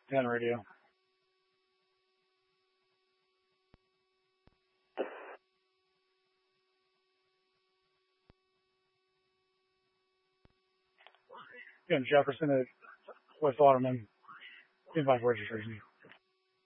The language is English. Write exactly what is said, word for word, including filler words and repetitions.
ten radio. Again, Jefferson at West Waterman. Invite registration.